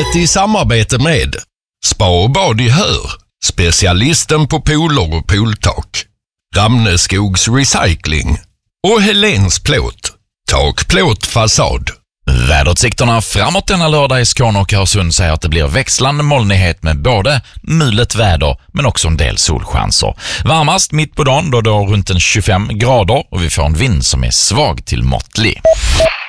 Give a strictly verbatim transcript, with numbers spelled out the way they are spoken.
programmet i samarbete med Spa och bad i Hör, specialisten på pooler och pooltak, Ramneskogs Recycling och Helens Plåt, tak, plåt, fasad. Väderutsikterna framåt denna lördag i Skåne och Öresund säger att det blir växlande molnighet med både mulet väder men också en del solchanser. Varmast mitt på dagen då det är runt en tjugofem grader och vi får en vind som är svag till måttlig.